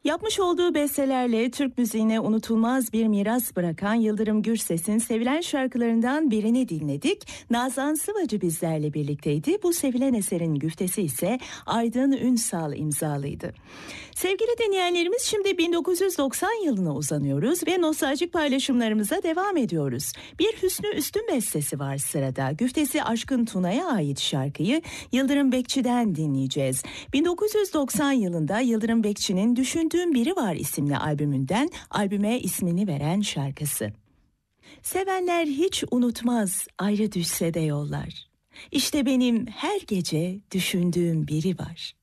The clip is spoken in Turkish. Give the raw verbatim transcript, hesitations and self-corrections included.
Yapmış olduğu bestelerle Türk müziğine unutulmaz bir miras bırakan Yıldırım Gürses'in sevilen şarkılarından birini dinledik. Nazan Sıvacı bizlerle birlikteydi. Bu sevilen eserin güftesi ise Aydın Ünsal imzalıydı. Sevgili dinleyenlerimiz, şimdi bin dokuz yüz doksan yılına uzanıyoruz ve nostaljik paylaşımlarımıza devam ediyoruz. Bir Hüsnü Üstün bestesi var sırada. Güftesi Aşkın Tuna'ya ait şarkıyı Yıldırım Bekçi'den dinleyeceğiz. bin dokuz yüz doksan yılında Yıldırım Bekçi'nin Düşündüğüm Biri Var isimli albümünden albüme ismini veren şarkısı. Sevenler hiç unutmaz ayrı düşse de yollar. İşte benim her gece düşündüğüm biri var.